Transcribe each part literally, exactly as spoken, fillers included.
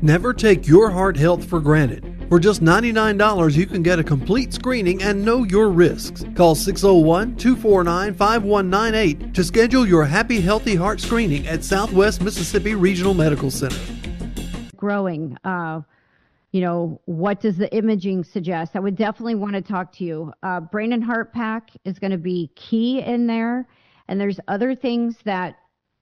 Never take your heart health for granted. For just ninety-nine dollars, you can get a complete screening and know your risks. Call six oh one, two four nine, five one nine eight to schedule your Happy Healthy Heart screening at Southwest Mississippi Regional Medical Center. Growing, uh, you know, what does the imaging suggest? I would definitely want to talk to you. Uh, Brain and Heart Pack is going to be key in there. And there's other things that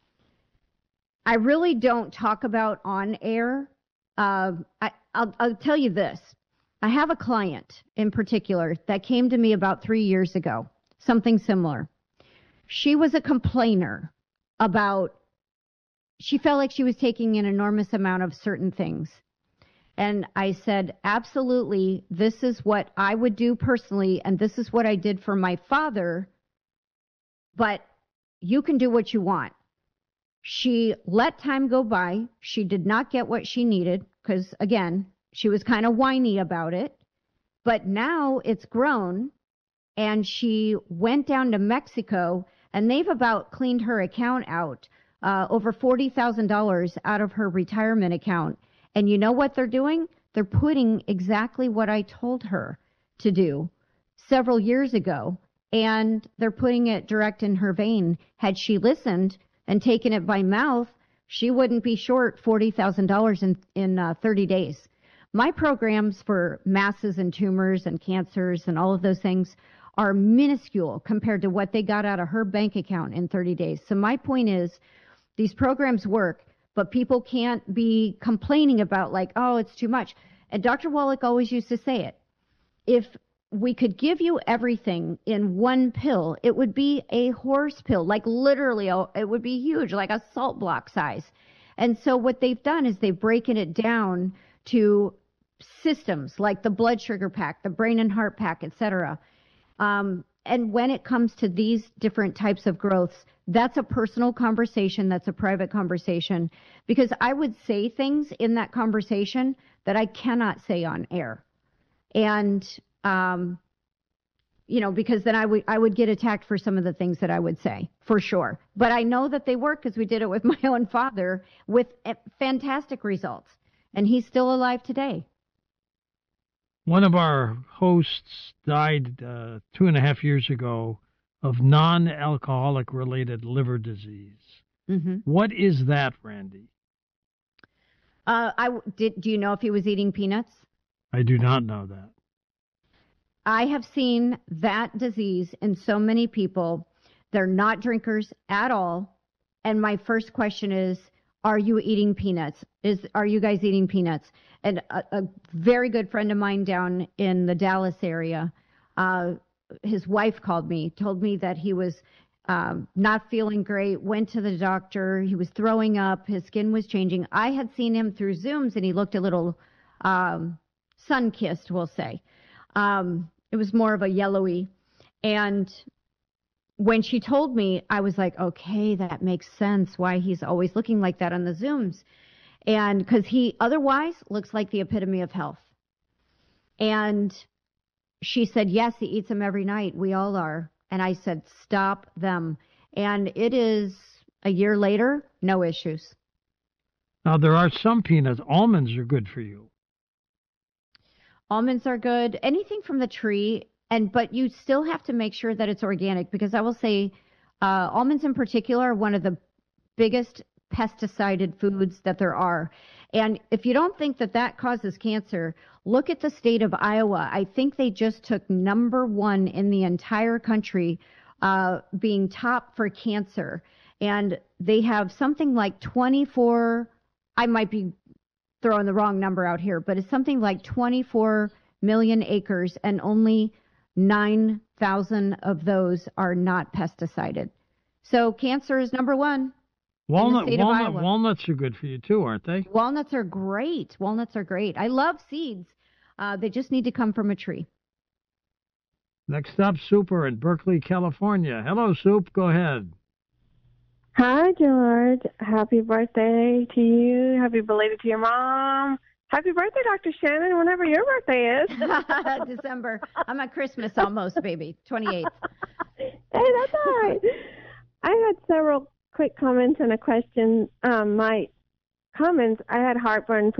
I really don't talk about on air. Uh, I, I'll, I'll tell you this. I have a client in particular that came to me about three years ago, something similar. She was a complainer about, she felt like she was taking an enormous amount of certain things. And I said, absolutely, this is what I would do personally, and this is what I did for my father, but you can do what you want. She let time go by. She did not get what she needed because, again, she was kind of whiny about it. But now it's grown, and she went down to Mexico, and they've about cleaned her account out, uh, over forty thousand dollars out of her retirement account. And you know what they're doing? They're putting exactly what I told her to do several years ago, and they're putting it direct in her vein. Had she listened and taken it by mouth, she wouldn't be short forty thousand dollars in, in uh, thirty days. My programs for masses and tumors and cancers and all of those things are minuscule compared to what they got out of her bank account in thirty days. So my point is, these programs work, but people can't be complaining about like, oh, it's too much. And Doctor Wallach always used to say it. If we could give you everything in one pill, it would be a horse pill, like literally, it would be huge, like a salt block size. And so what they've done is they've broken it down to systems like the blood sugar pack, the brain and heart pack, et cetera. Um, and when it comes to these different types of growths, that's a personal conversation. That's a private conversation, because I would say things in that conversation that I cannot say on air. And, um, you know, because then I would, I would get attacked for some of the things that I would say, for sure. But I know that they work because we did it with my own father with fantastic results. And he's still alive today. One of our hosts died uh, two and a half years ago of non-alcoholic related liver disease. Mm-hmm. What is that, Randy? Uh, I did. Do you know if he was eating peanuts? I do not know that. I have seen that disease in so many people. They're not drinkers at all. And my first question is, are you eating peanuts? Is Are you guys eating peanuts? And a, a very good friend of mine down in the Dallas area, uh, his wife called me, told me that he was um, not feeling great, went to the doctor, he was throwing up, his skin was changing. I had seen him through Zooms, and he looked a little um, sun-kissed, we'll say. Um, it was more of a yellowy. And when she told me, I was like, okay, that makes sense why he's always looking like that on the Zooms. And because he otherwise looks like the epitome of health. And she said, yes, he eats them every night. We all are. And I said, stop them. And it is a year later, no issues. Now, there are some peanuts. Almonds are good for you. Almonds are good. Anything from the tree. And but you still have to make sure that it's organic, because I will say uh, almonds in particular are one of the biggest pesticided foods that there are. And if you don't think that that causes cancer, look at the state of Iowa. I think they just took number one in the entire country, uh, being top for cancer. And they have something like twenty-four, I might be throwing the wrong number out here, but it's something like twenty-four million acres, and only nine thousand of those are not pesticided. So cancer is number one. Walnut, walnut, walnuts are good for you too, aren't they? Walnuts are great. Walnuts are great. I love seeds. Uh, they just need to come from a tree. Next up, Super in Berkeley, California. Hello, Soup. Go ahead. Hi, George. Happy birthday to you. Happy belated to your mom. Happy birthday, Doctor Shannon, whenever your birthday is. December. I'm at Christmas almost, baby. twenty-eighth. Hey, that's all right. I had several quick comments and a question. Um, my comments, I had heartburn